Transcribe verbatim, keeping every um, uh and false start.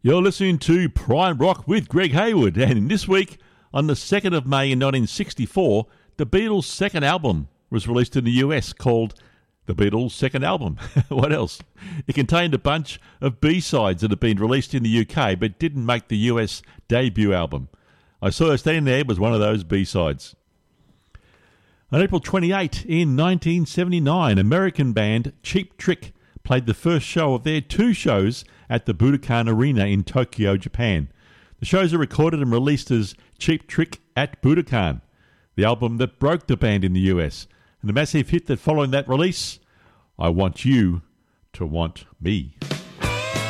You're listening to Prime Rock with Greg Hayward, and this week, on the second of May in nineteen sixty-four, the Beatles' second album was released in the U S called The Beatles' Second Album. What else? It contained a bunch of B-sides that had been released in the U K but didn't make the U S debut album. I Saw Her Standing There was one of those B-sides. On April twenty-eighth in nineteen seventy-nine, American band Cheap Trick played the first show of their two shows at the Budokan Arena in Tokyo, Japan. The shows are recorded and released as Cheap Trick at Budokan, the album that broke the band in the U S. And the massive hit that followed that release, I Want You to Want Me.